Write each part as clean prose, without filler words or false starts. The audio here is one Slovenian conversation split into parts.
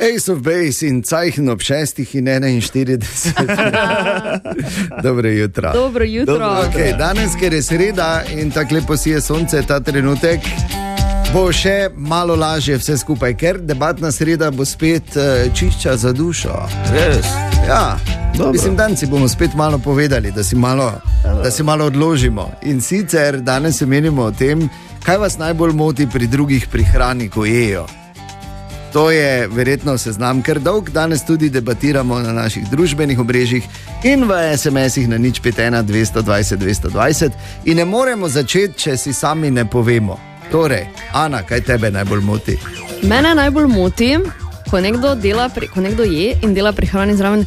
Ace of Base in Zeichen ob 6:41. Dobro jutro. Dobro jutro. Okay, danes, ker je sreda in tako lepo sije sonce ta trenutek, bo še malo lažje vse skupaj, ker debatna sreda bo spet čišča za dušo. Res? Ja. Dobro. Mislim, danes si bomo spet malo povedali, da si malo odložimo. In sicer danes se menimo o tem, kaj vas najbolj moti pri drugih pri hrani, ko jejo. To je verjetno seznam kar dolg, danes tudi debatiramo na naših družbenih omrežjih in v SMS-ih na 051 220 220 in ne moremo začeti, če si sami ne povemo. Torej, Ana, kaj tebe najbolj moti? Mene najbolj moti, ko nekdo je in dela pri hrani zraven.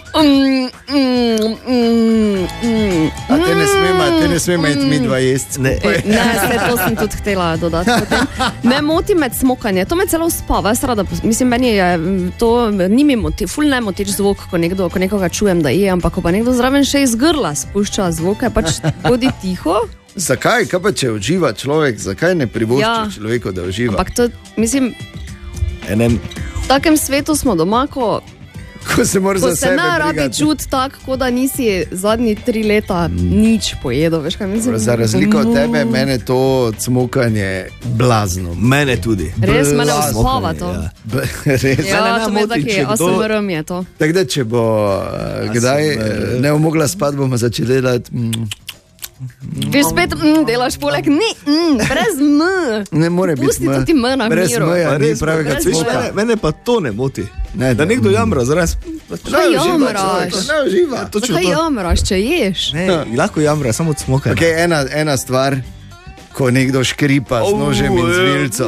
A te ne smemo iti mi dva jesti. Ne, to sem tudi htela dodati potem. Ne moti med smokanje, to me celo uspava. Jaz rada, mislim, meni je to, ni mi moti, ful ne motič zvok, ko nekoga čujem, da je, ampak ko pa nekdo zraven še iz grla spušča zvoke, pač bodi tiho. Zakaj? Kaj pa če uživa človek? Zakaj ne privošči človeku, da uživa? Ampak to, mislim, v takem svetu smo doma, ko se ne rabi čuti tako, kot da nisi zadnji 3 leta nič pojedel. Veš, kaj mislim? Za razliko od tebe, mene to cmokanje blazno. Mene tudi. Res, mene uspava to. Res. Ja, to me taki ASMR je to. Tako da, če bo kdaj ne bo mogla spati, bomo začeli delati. Viš spet delaš poleg brez Ne more biti pusti tudi na brez miru. ja, ni pravega cmoka. Mene pa to ne moti. Ne, da nekdo jamra zaraz. Kaj jamraš? Ne uživa. Kaj jamraš, če ješ? Ne, lahko jamra, samo cmoka. Ok, ena stvar, ko nekdo škripa z nožem in zvilco.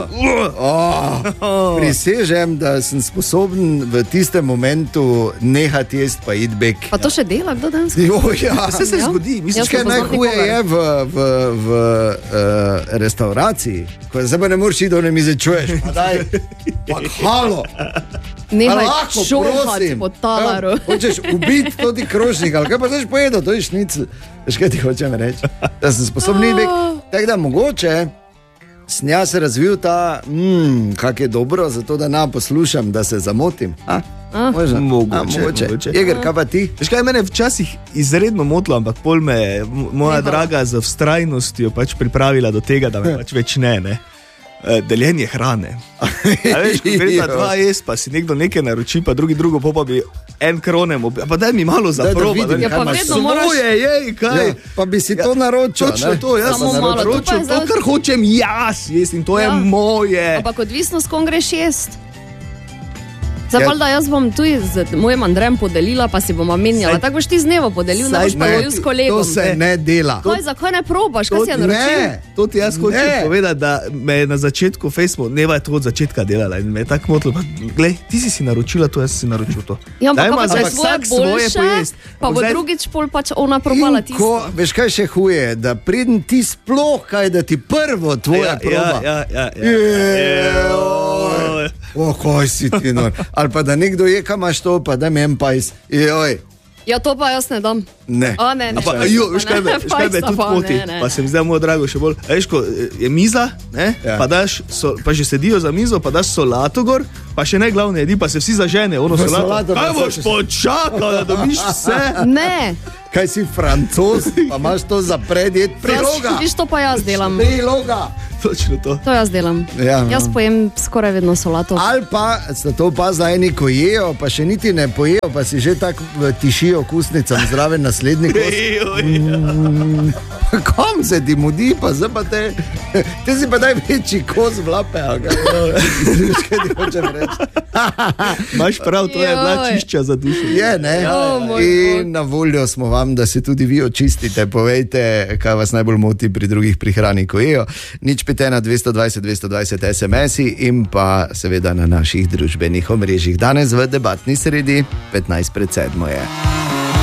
Prisežem, da sem sposoben v tistem momentu nehati jesti pa iti bek. Pa to še dela, kdo danes? Ja, se zgodi. Misliš, kaj najhuje je v restauraciji, ko zdaj pa ne moreš iti, da ne mi začuješ. Pa daj, pa halo. Nehaj šohati po talaru. Hočeš ubiti toti krožnik, ali kaj pa zdaj pojedel, to je šnicl. Veš, kaj ti hočem reči? Da sem sposobni bek. Tako da mogoče sem jaz razvil ta, kak je dobro, zato da poslušam, da se zamotim. Mogoče. Jeger, kaj pa ti? Veš kaj, mene včasih izredno motilo, ampak pol me je moja draga z vztrajnostjo pač pripravila do tega, da me pač več ne. Deljenje hrane. A veš, ko gre na 2 jesti, pa si nekdo nekaj naroči, pa drugo, pa bi en kronem, pa daj mi malo za proba. Ja, pa vedno moraš... kaj? Ja, pa bi si to naročil. Točno to, jaz sem naročil to, kar hočem jaz jesti in to je moje. Ampak odvisno, s kom greš jesti. Zdaj, da jaz bom tu z mojim Andrejem podelila, pa si bomo menjala. Tako boš ti z dnevo podelil, ne boš pa govoril s kolegom. To se ne dela. Zakaj ne probaš, kaj si je naročil? To ti jaz hočem povedati, da me je na začetku Facebook, Neva je to od začetka delala in me je tako motilo. Glej, ti si naročila to, jaz si naročil to. Ja, ampak pa svoje boljše, pa bo drugič pol pač ona probala tisto. Veš, kaj še huje, da preden ti sploh kaj, da ti prvo tvoja proba. Kaj si ti nor. Ali pa da nekdo je, kam imaš to, pa daj mi en pajs. Ja, to pa jaz ne dam. Ne. Veš kaj me tudi moti, pa se mi zdaj moj drago še bolj. Veš, ko je miza, pa že sedijo za mizo, pa daš solato gor, pa še ne glavne jedi, pa se vsi zažene, ono solato. Kaj boš počakal, da dobiš vse? Ne. Kaj si Francoz, pa imaš to za predjed? Priloga. Viš, to pa jaz delam. Priloga. Točno to. To jaz delam. Jaz pojem skoraj vedno solato. Ali pa, to pa za eni, ko jejo, pa še niti ne pojejo, pa si že tako tišijo kusnicam zraven naslednji kos. Kom se ti mudi, pa zdaj pa te si pa daj večji kos vlape. Veš, kaj ti hočem reči? Imaš prav, to je bila čišča za dušo. Je, ne? In na voljo smo vam, da se tudi vi očistite. Povejte, kaj vas najbolj moti pri drugih pri hrani, ko jejo. 051 220 220 SMS-i in pa seveda na naših družbenih omrežjih. Danes v debatni sredi 15:07 je.